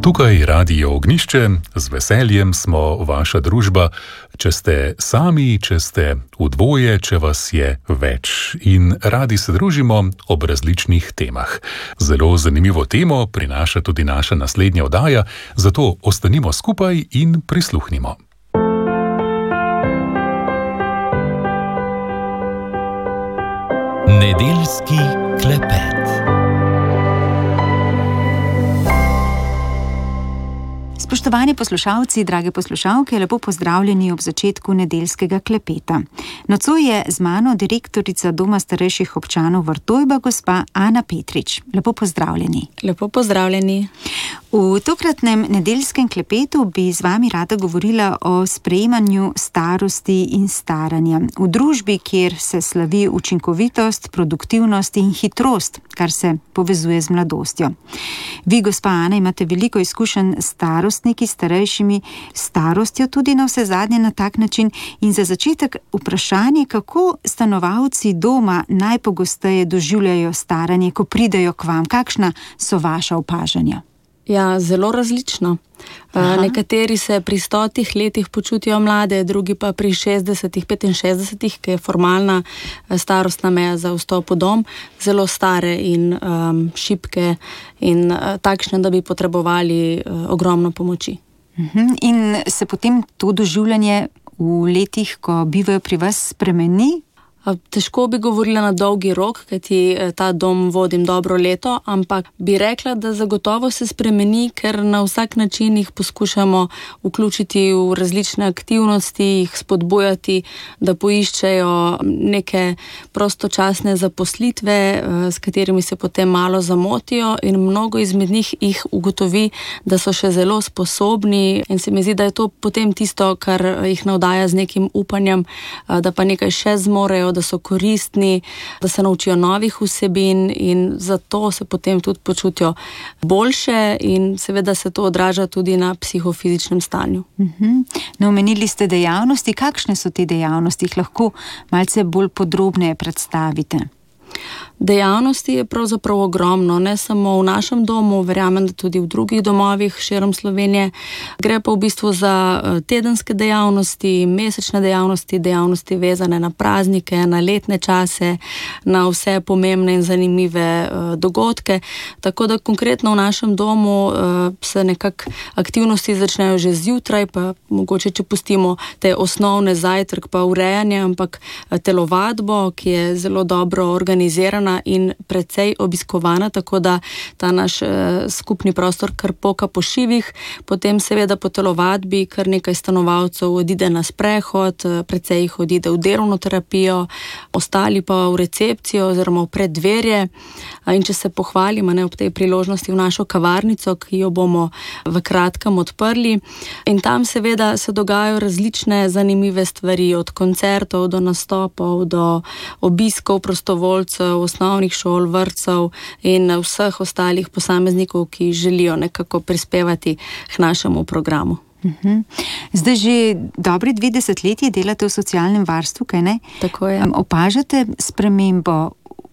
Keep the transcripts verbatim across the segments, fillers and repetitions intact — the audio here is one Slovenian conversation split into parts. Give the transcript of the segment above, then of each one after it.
Tukaj Radio Ognjišče, z veseljem smo vaša družba, če ste sami, če ste v dvoje, če vas je več. In radi se družimo ob različnih temah. Zelo zanimivo temo prinaša tudi naša naslednja oddaja, zato ostanimo skupaj in prisluhnimo. Nedeljski klepet. Spoštovani poslušalci, drage poslušalke, lepo pozdravljeni ob začetku nedeljskega klepeta. Nocoj je z mano direktorica Doma starejših občanov Vrtojba, gospa Ana Petrič. Lepo pozdravljeni. Lepo pozdravljeni. V tokratnem nedeljskem klepetu bi z vami rada govorila o sprejemanju starosti in staranja. V družbi, kjer se slavi učinkovitost, produktivnost in hitrost, kar se povezuje z mladostjo. Vi, gospa Ana, imate veliko izkušenj s starostniki, starejšimi, starostjo tudi na vse zadnje na tak način. In za začetek vprašanje, kako stanovalci doma najpogosteje doživljajo staranje, ko pridejo k vam? Kakšna so vaša opažanja? Ja, zelo različno. Aha. Nekateri se pri stotih letih počutijo mlade, drugi pa pri šestdesetih, petinšestdesetih, ki je formalna starostna meja za vstop v dom, zelo stare in um, šibke in uh, takšne, da bi potrebovali uh, ogromno pomoči. Uh-huh. In se potem to doživljanje v letih, ko bivajo pri vas, spremeni? Težko bi govorila na dolgi rok, kajti ta dom vodim dobro leto, ampak bi rekla, da zagotovo se spremeni, ker na vsak način jih poskušamo vključiti v različne aktivnosti, jih spodbujati, da poiščejo neke prostočasne zaposlitve, s katerimi se potem malo zamotijo, in mnogo izmed njih jih ugotovi, da so še zelo sposobni, in se mi zdi, da je to potem tisto, kar jih navdaja z nekim upanjem, da pa nekaj še zmorejo, da so koristni, da se naučijo novih vsebin, in zato se potem tudi počutijo boljše in seveda se to odraža tudi na psihofizičnem stanju. Uh-huh. No, omenili ste dejavnosti. Kakšne so te dejavnosti? Jih lahko malce bolj podrobneje predstavite? Dejavnosti je pravzaprav ogromno, ne samo v našem domu, verjamem, da tudi v drugih domovih širom Slovenije. Gre pa v bistvu za tedenske dejavnosti, mesečne dejavnosti, dejavnosti vezane na praznike, na letne čase, na vse pomembne in zanimive uh, dogodke. Tako da konkretno v našem domu uh, se nekako aktivnosti začnejo že zjutraj, pa mogoče, če pustimo te osnovne zajtrk pa urejanje, ampak telovadbo, ki je zelo dobro organizirana in precej obiskovana, tako da ta naš eh, skupni prostor kar poka po šivih. Potem seveda po telovadbi kar nekaj stanovalcev odide na sprehod, eh, precej jih odide v delovno terapijo, ostali pa v recepcijo oziroma v preddverje. In če se pohvalimo, ne, ob tej priložnosti v našo kavarnico, ki jo bomo v kratkem odprli. In tam seveda se dogajajo različne zanimive stvari, od koncertov do nastopov, do obiskov prostovoljcev, osnovnih šol, vrtcev in vseh ostalih posameznikov, ki želijo nekako prispevati k našemu programu. Uh-huh. Zdaj že dobri dve desetletji delate v socialnem varstvu, kaj ne? Tako je. Opažate spremembo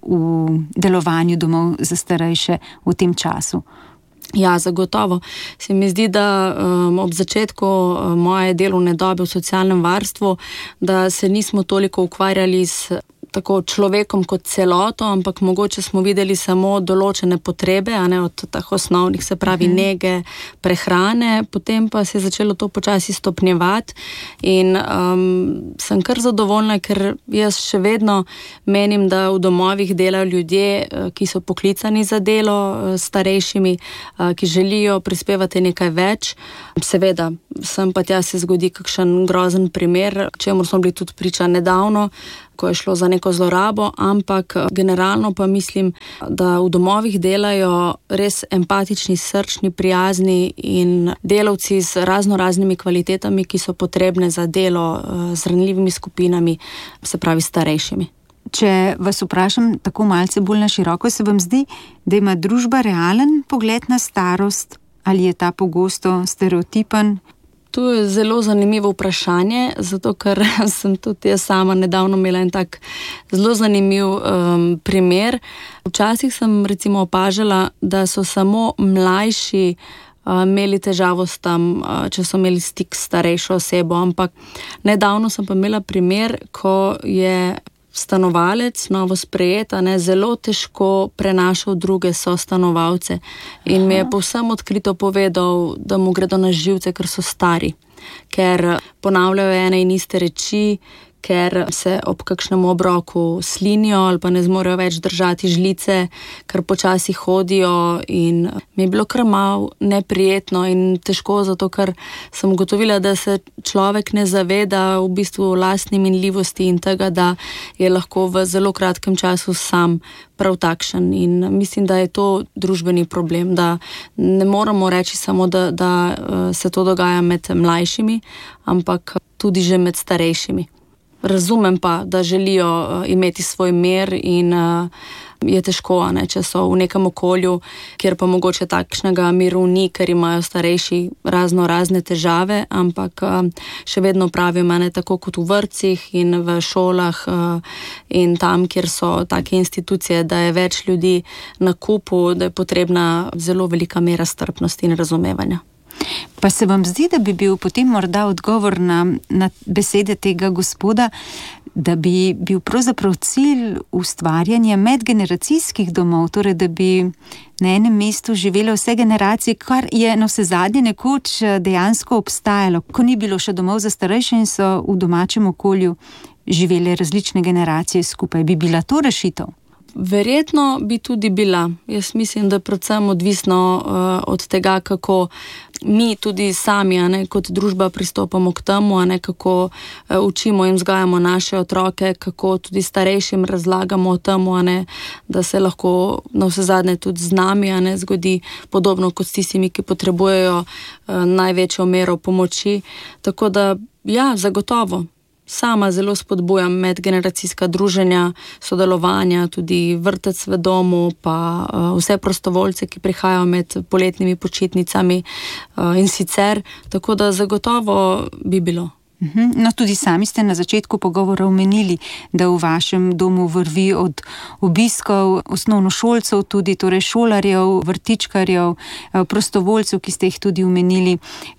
v delovanju domov za starejše v tem času? Ja, zagotovo. Se mi zdi, da um, ob začetku um, moje delovne dobe v socialnem varstvu, da se nismo toliko ukvarjali s tako človekom kot celoto, ampak mogoče smo videli samo določene potrebe, a ne, od teh osnovnih, se pravi mm. nege, prehrane, potem pa se je začelo to počasi stopnjevati in um, sem kar zadovoljna, ker jaz še vedno menim, da v domovih delajo ljudje, ki so poklicani za delo s starejšimi, ki želijo prispevati nekaj več. Seveda, sem pa tja se zgodi kakšen grozen primer, čemu smo bili tudi priča nedavno, ko je šlo za neko zlorabo, ampak generalno pa mislim, da v domovih delajo res empatični, srčni, prijazni in delavci z razno raznimi kvalitetami, ki so potrebne za delo z ranljivimi skupinami, se pravi starejšimi. Če vas vprašam tako malce bolj na široko, se vam zdi, da ima družba realen pogled na starost, ali je ta pogosto stereotipen? To je zelo zanimivo vprašanje, zato ker sem tudi jaz sama nedavno imela en tak zelo zanimiv um, primer. Včasih sem recimo opažala, da so samo mlajši imeli težavo s tem, če so imeli stik s starejšo osebo, ampak nedavno sem pa imela primer, ko je stanovalec, novo sprejet, ne, zelo težko prenašal druge sostanovalce in mi je povsem odkrito povedal, da mu gredo na živce, ker so stari, ker ponavljajo ene in iste reči, ker se ob kakšnem obroku slinijo ali pa ne zmorejo več držati žlice, ker počasi hodijo in mi je bilo kar malo neprijetno in težko, zato ker sem ugotovila, da se človek ne zaveda v bistvu lastne minljivosti in tega, da je lahko v zelo kratkem času sam prav takšen in mislim, da je to družbeni problem, da ne moramo reči samo, da, da se to dogaja med mlajšimi, ampak tudi že med starejšimi. Razumem pa, da želijo uh, imeti svoj mir in uh, je težko, ne, če so v nekem okolju, kjer pa mogoče takšnega miru ni, ker imajo starejši razno razne težave, ampak uh, še vedno pravim, ne, tako kot v vrtcih in v šolah uh, in tam, kjer so take institucije, da je več ljudi na kupu, da je potrebna zelo velika mera strpnosti in razumevanja. Pa se vam zdi, da bi bil potem morda odgovor na, na besede tega gospoda, da bi bil pravzaprav cilj ustvarjanja medgeneracijskih domov, torej da bi na enem mestu živele vse generacije, kar je na vse zadnje nekoč dejansko obstajalo, ko ni bilo še domov za starejše in so v domačem okolju živele različne generacije skupaj. Bi bila to rešitev? Verjetno bi tudi bila. Jaz mislim, da predvsem odvisno uh, od tega, kako mi tudi sami, a ne, kot družba pristopamo k temu, a ne, kako uh, učimo in vzgajamo naše otroke, kako tudi starejšim razlagamo o temu, a ne, da se lahko na vse zadnje tudi z nami, a ne, zgodi podobno kot s tistimi, ki potrebujejo uh, največjo mero pomoči. Tako da, ja, zagotovo. Sama zelo spodbujam medgeneracijska druženja, sodelovanja, tudi vrtec v domu, pa uh, vse prostovoljce, ki prihajajo med poletnimi počitnicami uh, in sicer, tako da zagotovo bi bilo. No, tudi sami ste na začetku pogovora omenili, da v vašem domu vrvi od obiskov osnovnošolcev, tudi torej šolarjev, vrtičkarjev, prostovoljcev, ki ste jih tudi omenili.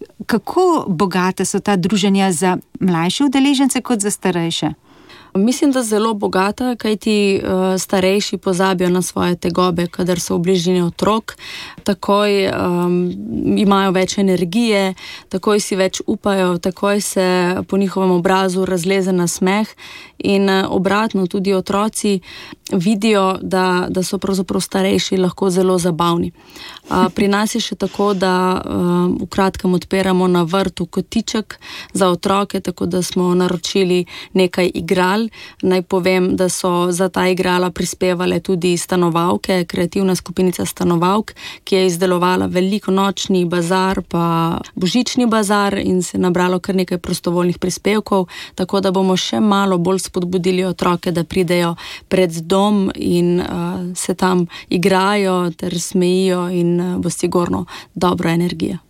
Kako bogata so ta druženja za mlajše udeležence kot za starejše? Mislim, da zelo bogata, kajti uh, starejši pozabijo na svoje tegobe, kadar so v bližini otrok, takoj um, imajo več energije, takoj si več upajo, takoj se po njihovem obrazu razleze na smeh in uh, obratno tudi otroci vidijo, da, da so pravzaprav starejši lahko zelo zabavni. Uh, pri nas je še tako, da uh, v kratkem odpiramo na vrtu kotiček za otroke, tako da smo naročili nekaj igral. Naj povem, da so za ta igrala prispevale tudi stanovalke, kreativna skupinica stanovalk, ki je izdelovala veliko nočni bazar pa božični bazar in se nabralo kar nekaj prostovoljnih prispevkov, tako da bomo še malo bolj spodbudili otroke, da pridejo pred dom in uh, se tam igrajo ter smejijo in uh, bo sigurno dobra energija.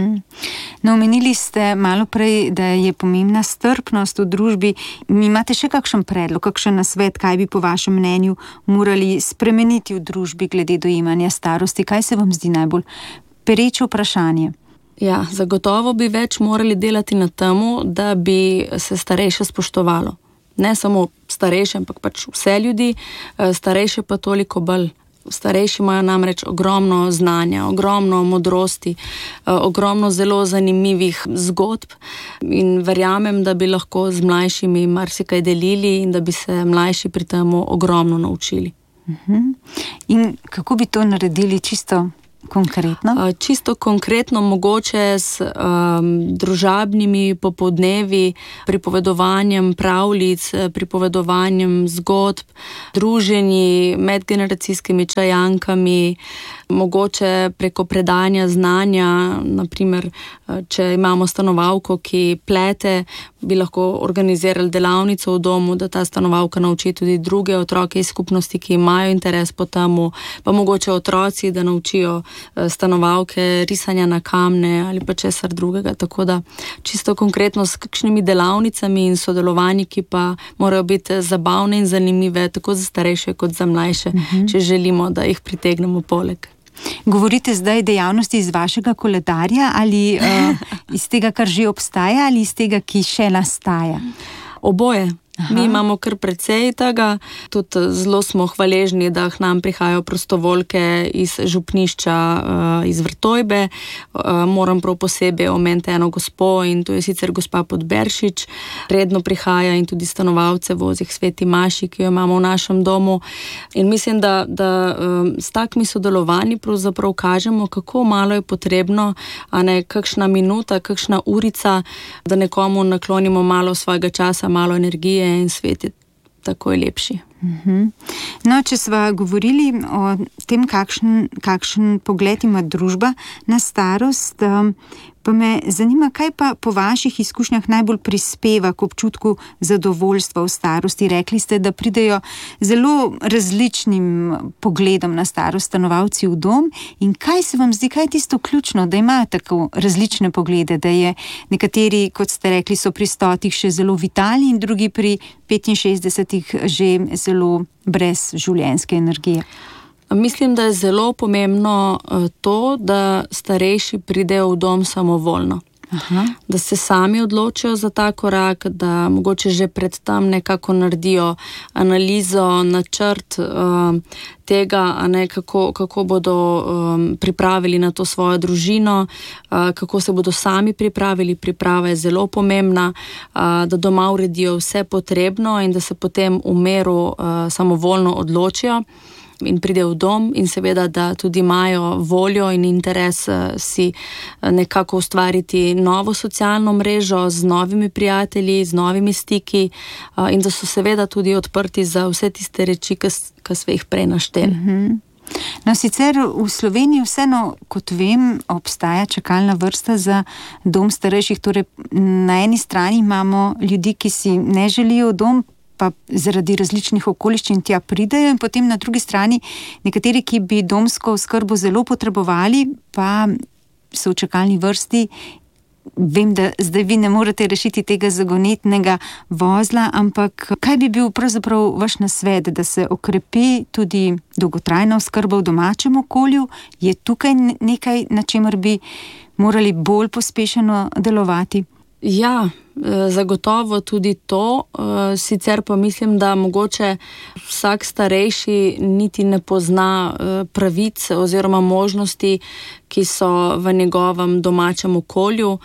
No, omenili ste malo prej, da je pomembna strpnost v družbi. Imate še kakšen predlog, kakšen nasvet, kaj bi po vašem mnenju morali spremeniti v družbi glede dojemanja starosti? Kaj se vam zdi najbolj pereče vprašanje? Ja, zagotovo bi več morali delati na temu, da bi se starejše spoštovalo. Ne samo starejše, ampak pač vse ljudi, starejše pa toliko bolj. Starejši imajo namreč ogromno znanja, ogromno modrosti, ogromno zelo zanimivih zgodb in verjamem, da bi lahko z mlajšimi marsikaj delili in da bi se mlajši pri tem ogromno naučili. Uh-huh. In kako bi to naredili čisto konkretno? Čisto konkretno mogoče s um, družabnimi popoldnevi, pripovedovanjem pravljic, pripovedovanjem zgodb, druženji, medgeneracijskimi čajankami, mogoče preko predanja znanja, naprimer, če imamo stanovalko, ki plete, bi lahko organizirali delavnico v domu, da ta stanovalka nauči tudi druge otroke iz skupnosti, ki imajo interes po temu, pa mogoče otroci, da naučijo stanovalke risanja na kamne ali pa česar drugega, tako da čisto konkretno s kakšnimi delavnicami in sodelovanji, ki pa morajo biti zabavne in zanimive, tako za starejše kot za mlajše, uh-huh. če želimo, da jih pritegnemo poleg. Govorite zdaj dejavnosti iz vašega koledarja ali uh, iz tega, kar že obstaja, ali iz tega, ki še nastaja? Oboje. Aha. Mi imamo kar precej tega, tudi zelo smo hvaležni, da k nam prihajajo prostovoljke iz župnišča, iz Vrtojbe. Moram prav posebej omeniti eno gospo in to je sicer gospa Podberšič, redno prihaja in tudi stanovalce vozi k Sveti Maši, ki jo imamo v našem domu. In mislim, da, da s takimi sodelovanji pravzaprav kažemo, kako malo je potrebno, a ne kakšna minuta, kakšna urica, da nekomu naklonimo malo svojega časa, malo energije in svet je takoj lepši. Uh-huh. No, če sva govorili o tem, kakšen, kakšen pogled ima družba na starost, um, pa me zanima, kaj pa po vaših izkušnjah najbolj prispeva k občutku zadovoljstva v starosti. Rekli ste, da pridejo zelo različnim pogledom na starost stanovalci v dom in kaj se vam zdi, kaj je tisto ključno, da imajo tako različne poglede, da je nekateri, kot ste rekli, so pri stotih še zelo vitalni in drugi pri petinšestdesetih že zelo brez življenjske energije. Mislim, da je zelo pomembno to, da starejši pridejo v dom samovoljno. Aha. Da se sami odločijo za ta korak, da mogoče že pred tam nekako naredijo analizo, načrt uh, tega, a ne, kako, kako bodo um, pripravili na to svojo družino, uh, kako se bodo sami pripravili. Priprava je zelo pomembna, uh, da doma uredijo vse potrebno in da se potem v miru uh, samovoljno odločijo in pridejo v dom in seveda, da tudi imajo voljo in interes si nekako ustvariti novo socialno mrežo z novimi prijatelji, z novimi stiki in da so seveda tudi odprti za vse tiste reči, ki smo jih prej našteli. Mm-hmm. No, sicer v Sloveniji vseeno, kot vem, obstaja čakalna vrsta za dom starejših, torej na eni strani imamo ljudi, ki si ne želijo dom, pa zaradi različnih okoliščin tja pridejo in potem na drugi strani nekateri, ki bi domsko oskrbo zelo potrebovali, pa so v čakalni vrsti. Vem, da zdaj vi ne morete rešiti tega zagonetnega vozla, ampak kaj bi bil pravzaprav vaš nasvet, da se okrepi tudi dolgotrajna oskrba v domačem okolju? Je tukaj nekaj, na čemer bi morali bolj pospešeno delovati? Ja, zagotovo tudi to, sicer pa mislim, da mogoče vsak starejši niti ne pozna pravic oziroma možnosti, ki so v njegovem domačem okolju,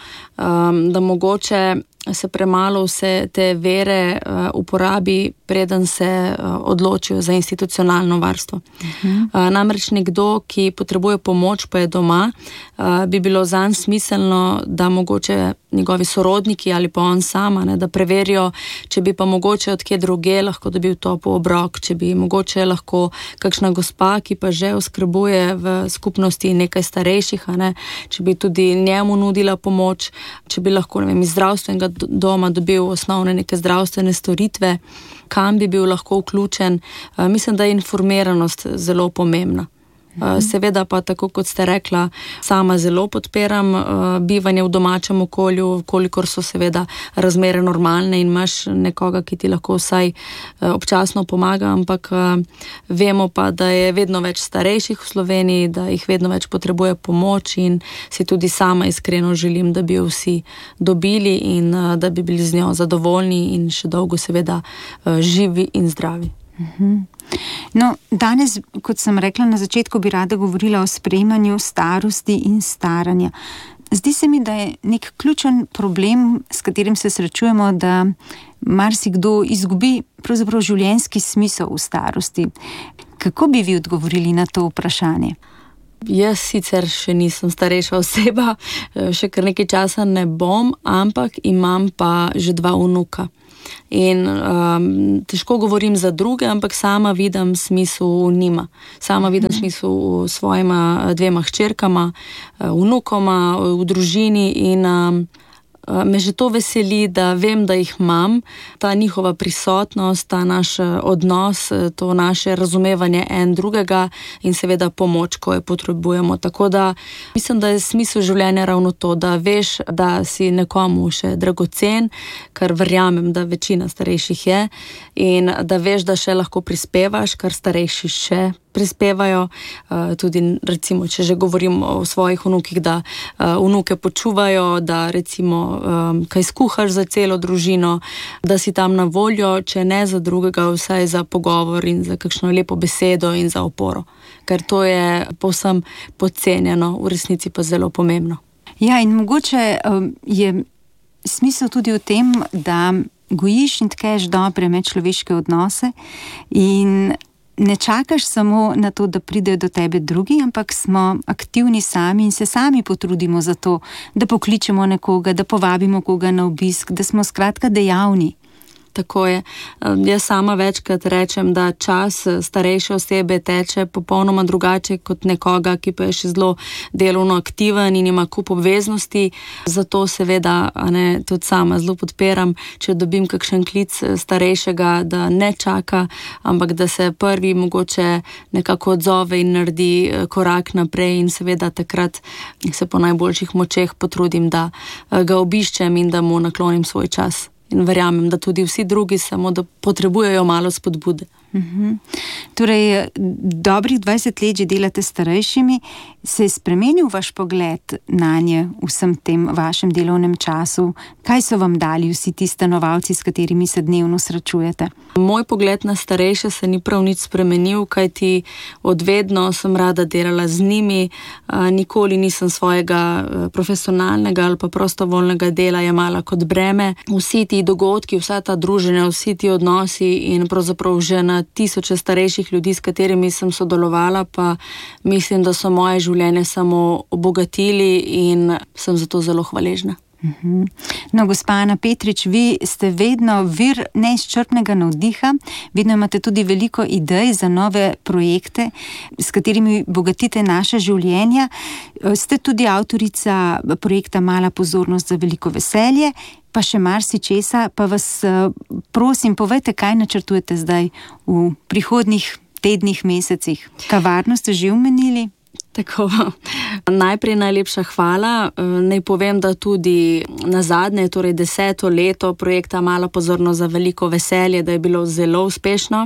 da mogoče se premalo vse te vere uporabi, preden se odločijo za institucionalno varstvo. Uh-huh. Namreč nekdo, ki potrebuje pomoč, pa je doma, bi bilo zanj smiselno, da mogoče njegovi sorodniki ali pa on sama, ne, da preverijo, če bi pa mogoče odkje druge lahko dobil topel obrok, če bi mogoče lahko kakšna gospa, ki pa že oskrbuje v skupnosti nekaj starejših, a ne, če bi tudi njemu nudila pomoč, če bi lahko, ne vem, iz zdravstvenega doma dobil osnovne neke zdravstvene storitve, kam bi bil lahko vključen. Mislim, da je informiranost zelo pomembna. Seveda pa, tako kot ste rekla, sama zelo podpiram bivanje v domačem okolju, kolikor so seveda razmere normalne in imaš nekoga, ki ti lahko vsaj občasno pomaga, ampak vemo pa, da je vedno več starejših v Sloveniji, da jih vedno več potrebuje pomoč in si tudi sama iskreno želim, da bi jo vsi dobili in da bi bili z njo zadovoljni in še dolgo seveda živi in zdravi. No, danes, kot sem rekla na začetku, bi rada govorila o sprejemanju starosti in staranja. Zdi se mi, da je nek ključen problem, s katerim se srečujemo, da marsikdo izgubi pravzaprav življenjski smisel v starosti. Kako bi vi odgovorili na to vprašanje? Jaz sicer še nisem starejša oseba, še kar nekaj časa ne bom, ampak imam pa že dva vnuka. In um, težko govorim za druge, ampak sama vidim smisel v njima. Sama vidim smisel v svojima dvema hčerkama, vnukoma, v družini in um, me že to veseli, da vem, da jih imam, ta njihova prisotnost, ta naš odnos, to naše razumevanje en drugega in seveda pomoč, ko jo potrebujemo. Tako da mislim, da je smisel življenja ravno to, da veš, da si nekomu še dragocen, kar verjamem, da večina starejših je, in da veš, da še lahko prispevaš, kar starejši še prispevajo, tudi recimo, če že govorim o svojih vnukih, da vnuke počuvajo, da recimo kaj skuhaš za celo družino, da si tam na voljo, če ne za drugega, vsaj za pogovor in za kakšno lepo besedo in za oporo. Ker to je povsem podcenjeno, v resnici pa zelo pomembno. Ja, in mogoče je smisel tudi v tem, da gojiš in tkeš dobre medčloveške odnose in ne čakaš samo na to, da pridejo do tebe drugi, ampak smo aktivni sami in se sami potrudimo za to, da pokličemo nekoga, da povabimo koga na obisk, da smo skratka dejavni. Tako je. Jaz sama večkrat rečem, da čas starejše osebe teče popolnoma drugače kot nekoga, ki pa je še zelo delovno aktiven in ima kup obveznosti. Zato seveda ne, tudi sama zelo podpiram, če dobim kakšen klic starejšega, da ne čaka, ampak da se prvi mogoče nekako odzove in naredi korak naprej in seveda takrat se po najboljših močeh potrudim, da ga obiščem in da mu naklonim svoj čas. In verjamem, da tudi vsi drugi samo da potrebujejo malo spodbude. Uh-huh. Torej, dobrih dvajset let že delate s starejšimi. Se je spremenil vaš pogled na nje v vsem tem vašem delovnem času? Kaj so vam dali vsi ti stanovalci, s katerimi se dnevno srečujete? Moj pogled na starejše se ni prav nič spremenil, kajti odvedno sem rada delala z njimi, nikoli nisem svojega profesionalnega ali pa prostovoljnega dela jemala kot breme. Vsi ti dogodki, vsa ta druženja, vsi ti odnosi in pravzaprav že na tisoče starejših ljudi, s katerimi sem sodelovala, pa mislim, da so moje življenje samo obogatili in sem zato zelo hvaležna. Uh-huh. No, gospa Ana Petrič, vi ste vedno vir neizčrpnega navdiha, vedno imate tudi veliko idej za nove projekte, s katerimi bogatite naše življenja. Ste tudi avtorica projekta Mala pozornost za veliko veselje, pa še marsičesa, pa vas prosim, povejte, kaj načrtujete zdaj v prihodnjih tednih, mesecih. Kavarno ste že omenili? Tako, najprej najlepša hvala. Naj povem, da tudi na zadnje, torej deseto leto projekta Mala pozornost za veliko veselje, da je bilo zelo uspešno.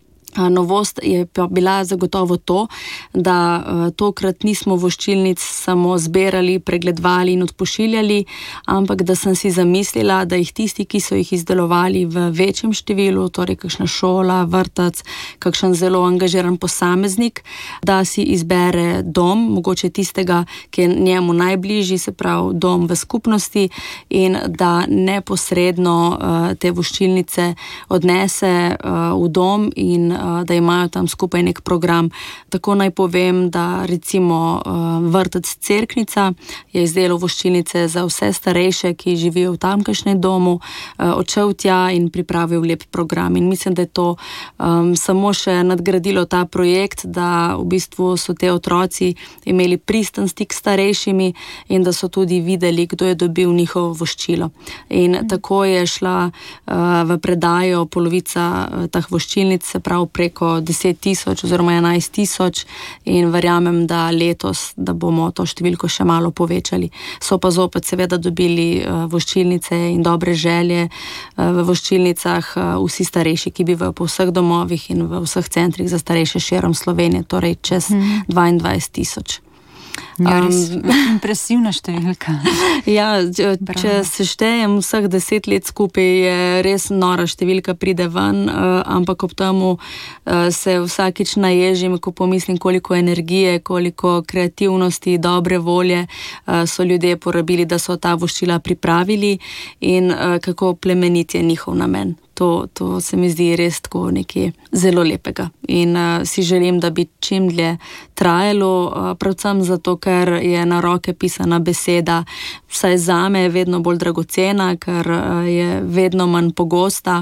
Novost je pa bila zagotovo to, da tokrat nismo voščilnic samo zbirali, pregledovali in odpošiljali, ampak da sem si zamislila, da jih tisti, ki so jih izdelovali v večjem številu, torej kakšna šola, vrtec, kakšen zelo angažiran posameznik, da si izbere dom, mogoče tistega, ki je njemu najbližji, se pravi dom v skupnosti, in da neposredno te voščilnice odnese v dom in da imajo tam skupaj nek program. Tako naj povem, da recimo vrtec Cerknica je izdelal voščilnice za vse starejše, ki živijo v tamkajšnjem domu, odšel tja in pripravil lep program. In mislim, da je to um, samo še nadgradilo ta projekt, da v bistvu so te otroci imeli pristen stik s starejšimi in da so tudi videli, kdo je dobil njihovo voščilo. In mm. tako je šla uh, v predajo polovica uh, teh voščilnic, se pravi preko deset tisoč oziroma enajst tisoč in verjamem, da letos, da bomo to številko še malo povečali. So pa zopet seveda dobili uh, voščilnice in dobre želje uh, v voščilnicah uh, vsi starejši, ki bivajo po vseh domovih in v vseh centrih za starejše širom Slovenije, torej čez hmm. dvaindvajset tisoč. Ja, res um, impresivna številka. Ja, če se štejem vseh deset let skupaj, je res nora številka pride ven, uh, ampak ob temu uh, se vsakič naježim, ko pomislim, koliko energije, koliko kreativnosti, dobre volje uh, so ljudje porabili, da so ta voščila pripravili in uh, kako plemenit je njihov namen. To, to se mi zdi res tako nekaj zelo lepega in uh, si želim, da bi čim dlje trajalo, uh, predvsem zato, ker je na roke pisana beseda, vsaj zame je vedno bolj dragocena, ker uh, je vedno manj pogosta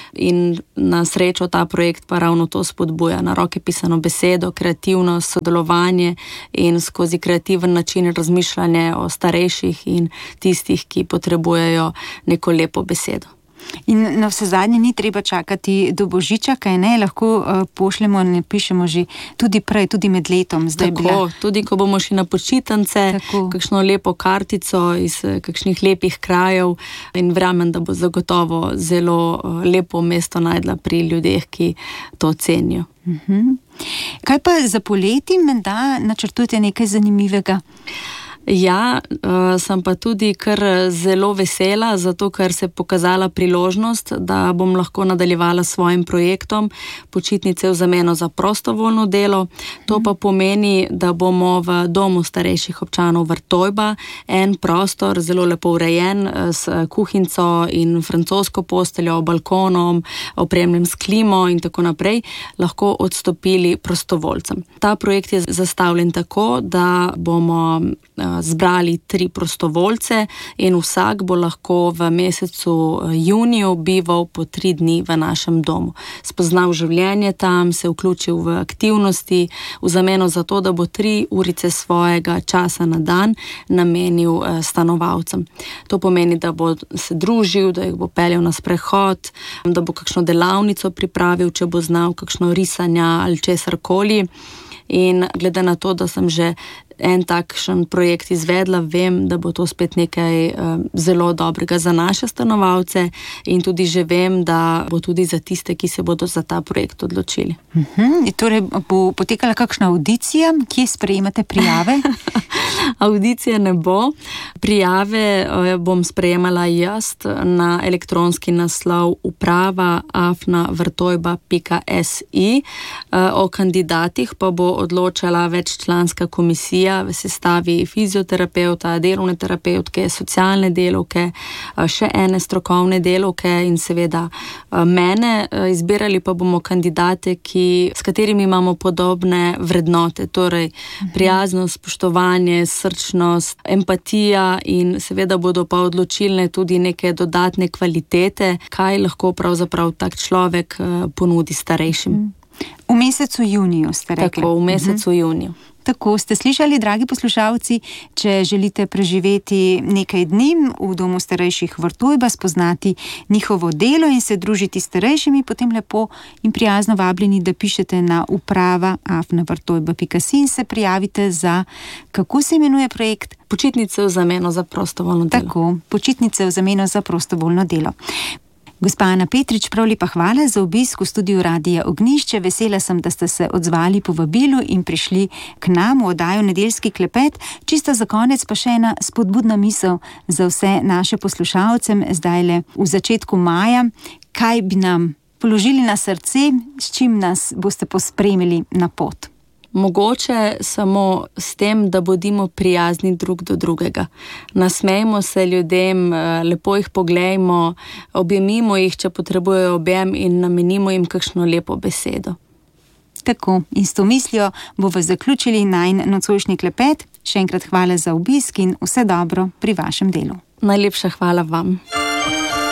in na srečo ta projekt pa ravno to spodbuja, na roke pisano besedo, kreativnost, sodelovanje in skozi kreativen način razmišljanje o starejših in tistih, ki potrebujejo neko lepo besedo. In na vse zadnje ni treba čakati do Božiča, kaj ne, lahko uh, pošljemo in pišemo že tudi prej, tudi med letom. Zdaj Tako, bila... tudi ko bomo šli na počitnice, Tako. kakšno lepo kartico iz kakšnih lepih krajev in verjamem, da bo zagotovo zelo uh, lepo mesto najdla pri ljudeh, ki to cenijo. Uh-huh. Kaj pa za poleti, menda načrtujete nekaj zanimivega? Ja, uh, sem pa tudi kar zelo vesela, zato ker se je pokazala priložnost, da bom lahko nadaljevala s svojim projektom Počitnice v zameno za prostovoljno delo. To pa pomeni, da bomo v domu starejših občanov Vrtojba en prostor, zelo lepo urejen, s kuhinco in francosko posteljo, balkonom, opremljen s klimo in tako naprej, lahko odstopili prostovoljcem. Ta projekt je zastavljen tako, da bomo zbrali tri prostovoljce in vsak bo lahko v mesecu juniju bival po tri dni v našem domu. Spoznal življenje tam, se vključil v aktivnosti, v zameno za to, da bo tri urice svojega časa na dan namenil stanovalcem. To pomeni, da bo se družil, da jih bo peljal na sprehod, da bo kakšno delavnico pripravil, če bo znal kakšno risanja ali česarkoli. In glede na to, da sem že en takšen projekt izvedla, vem, da bo to spet nekaj uh, zelo dobrega za naše stanovalce in tudi že vem, da bo tudi za tiste, ki se bodo za ta projekt odločili. Uh-huh. Torej bo potekala kakšna audicija, kje sprejemate prijave? Audicije ne bo. Prijave uh, bom sprejemala jaz na elektronski naslov uprava afna vrtojba pika si. Uh, o kandidatih pa bo odločala veččlanska komisija v sestavi fizioterapeuta, delovne terapevtke, socialne delavke, še ene strokovne delavke in seveda mene. Izbirali pa bomo kandidate, ki, s katerimi imamo podobne vrednote, torej prijaznost, spoštovanje, srčnost, empatija in seveda bodo pa odločilne tudi neke dodatne kvalitete, kaj lahko pravzaprav tak človek ponudi starejšim. V mesecu juniju ste rekli. Tako, v mesecu uh-huh. juniju. Tako, ste slišali, dragi poslušalci, če želite preživeti nekaj dni v domu starejših Vrtojba, spoznati njihovo delo in se družiti s starejšimi, potem lepo in prijazno vabljeni, da pišete na uprava afna vrtojba pika si in se prijavite za, kako se imenuje projekt? Počitnice v zameno za prostovoljno delo. Tako, počitnice v zameno za prostovoljno delo. Gospa Ana Petrič, prav lepa hvala za obisk v studiu Radia Ognjišče. Vesela sem, da ste se odzvali povabilu in prišli k nam v oddajo Nedeljski klepet. Čisto za konec pa še ena spodbudna misel za vse naše poslušalce zdajle v začetku maja. Kaj bi nam položili na srce, s čim nas boste pospremili na pot? Mogoče samo s tem, da bodimo prijazni drug do drugega. Nasmejmo se ljudem, lepo jih poglejmo, objemimo jih, če potrebujejo objem in namenimo jim kakšno lepo besedo. Tako, in s to mislijo bomo zaključili najin nocojšnji klepet. Še enkrat hvala za obisk in vse dobro pri vašem delu. Najlepša hvala vam.